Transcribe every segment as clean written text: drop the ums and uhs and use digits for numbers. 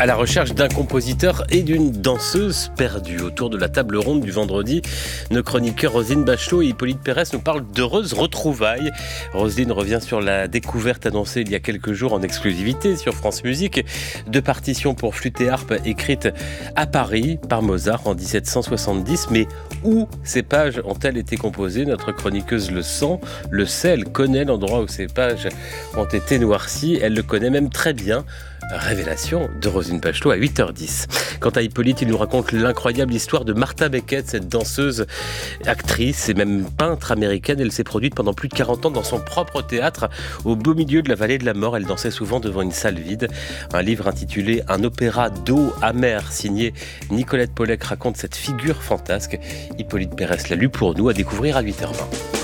À la recherche d'un compositeur et d'une danseuse perdue. Autour de la table ronde du vendredi, nos chroniqueurs Roselyne Bachelot et Hippolyte Pérès nous parlent d'heureuses retrouvailles. Roselyne revient sur la découverte annoncée il y a quelques jours en exclusivité sur France Musique de partitions pour flûte et harpe écrites à Paris par Mozart en 1770. Mais où ces pages ont-elles été composées? Notre chroniqueuse le sent, le sait, elle connaît l'endroit où ces pages ont été noircies. Elle le connaît même très bien. Révélation de Roselyne Bachelot à 8h10. Quant à Hippolyte, il nous raconte l'incroyable histoire de Martha Beckett, cette danseuse, actrice et même peintre américaine. Elle s'est produite pendant plus de 40 ans dans son propre théâtre, au beau milieu de la vallée de la mort. Elle dansait souvent devant une salle vide. Un livre intitulé « Un opéra d'eau amère » signé Nicolette Pollek raconte cette figure fantasque. Hippolyte Pérès l'a lu pour nous, à découvrir à 8h20.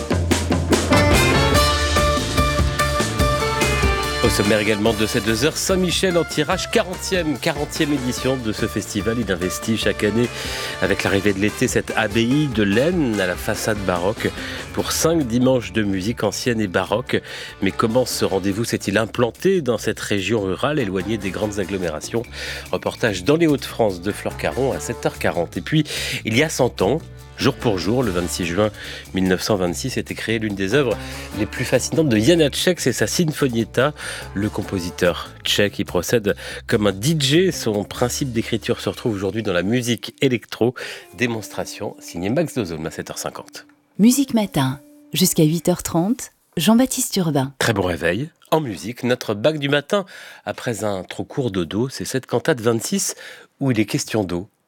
Au sommaire également de ces 2 heures, Saint-Michel en tirage, 40e édition de ce festival. Il investit chaque année, avec l'arrivée de l'été, cette abbaye de laine à la façade baroque pour 5 dimanches de musique ancienne et baroque. Mais comment ce rendez-vous s'est-il implanté dans cette région rurale éloignée des grandes agglomérations? Reportage dans les Hauts-de-France de Flore Caron à 7h40. Et puis, il y a 100 ans, jour pour jour, le 26 juin 1926, était créée l'une des œuvres les plus fascinantes de Janáček, c'est sa Sinfonietta. Le compositeur tchèque y procède comme un DJ. Son principe d'écriture se retrouve aujourd'hui dans la musique électro. Démonstration signée Max Dozolm à 7h50. Musique Matin, jusqu'à 8h30, Jean-Baptiste Urbain. Très bon réveil. En musique, notre bac du matin, après un trop court dodo, c'est cette cantate 26 où il est question d'eau.